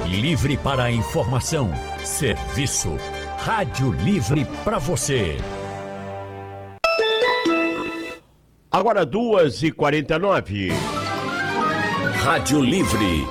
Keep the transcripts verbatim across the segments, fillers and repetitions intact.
Livre para a informação, serviço. Rádio Livre para você. Agora duas e quarenta e nove. Rádio Livre.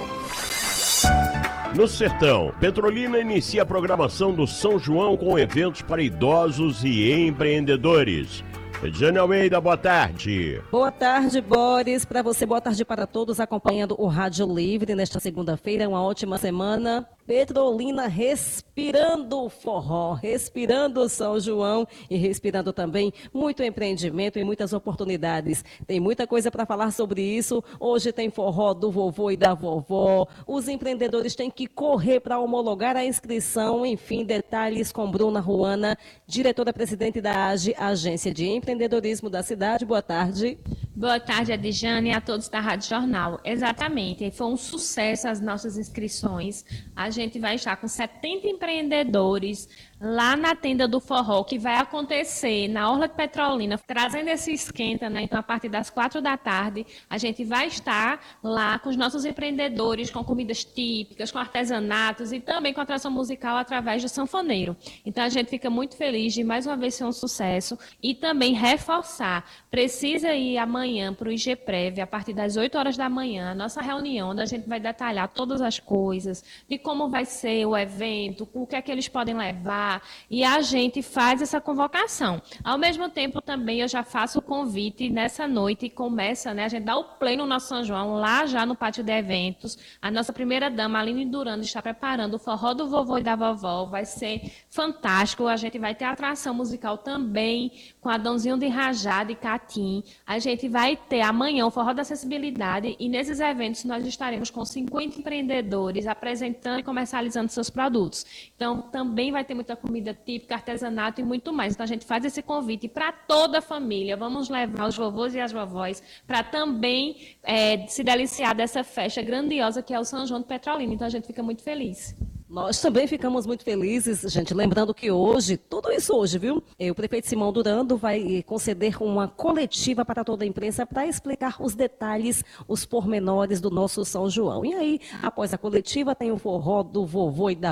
No Sertão, Petrolina inicia a programação do São João com eventos para idosos e empreendedores. Jane Almeida, boa tarde. Boa tarde, Boris. Para você, boa tarde para todos acompanhando o Rádio Livre nesta segunda-feira. Uma ótima semana. Petrolina respirando forró, respirando São João e respirando também muito empreendimento e muitas oportunidades. Tem muita coisa para falar sobre isso. Hoje tem forró do vovô e da vovó. Os empreendedores têm que correr para homologar a inscrição. Enfim, detalhes com Bruna Ruana, diretora-presidente da A G E, Agência de Empreendedorismo da cidade. Boa tarde. Boa tarde, Adjane, e a todos da Rádio Jornal. Exatamente, foi um sucesso as nossas inscrições. A gente vai estar com setenta empreendedores lá na tenda do forró, que vai acontecer na Orla de Petrolina, trazendo esse esquenta, né? Então, a partir das quatro da tarde, a gente vai estar lá com os nossos empreendedores, com comidas típicas, com artesanatos e também com atração musical através do sanfoneiro. Então, a gente fica muito feliz de mais uma vez ser um sucesso e também reforçar. Precisa ir amanhã para o I G Prev, a partir das oito horas da manhã, a nossa reunião, onde a gente vai detalhar todas as coisas, de como vai ser o evento, o que é que eles podem levar, e a gente faz essa convocação. Ao mesmo tempo, também, eu já faço o convite nessa noite e começa, né, a gente dá o play no nosso São João, lá já no pátio de eventos. A nossa primeira dama, Aline Durando, está preparando o forró do vovô e da vovó. Vai ser fantástico. A gente vai ter atração musical também, com Adãozinho de Rajada e Catim. A gente vai ter amanhã o forró da acessibilidade e nesses eventos nós estaremos com cinquenta empreendedores apresentando e comercializando seus produtos. Então, também vai ter muita comida típica, artesanato e muito mais. Então, a gente faz esse convite para toda a família. Vamos levar os vovôs e as vovós para também é, se deliciar dessa festa grandiosa que é o São João de Petrolina. Então, a gente fica muito feliz. Nós também ficamos muito felizes, gente, lembrando que hoje, tudo isso hoje, viu? O prefeito Simão Durando vai conceder uma coletiva para toda a imprensa para explicar os detalhes, os pormenores do nosso São João. E aí, após a coletiva, tem o forró do vovô e da